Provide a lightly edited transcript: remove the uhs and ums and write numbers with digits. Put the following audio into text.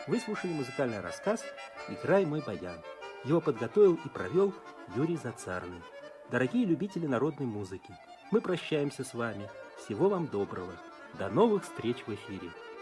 Вы слушали музыкальный рассказ «Играй мой баян». Его подготовил и провел Юрий Зацарный. Дорогие любители народной музыки, мы прощаемся с вами. Всего вам доброго. До новых встреч в эфире.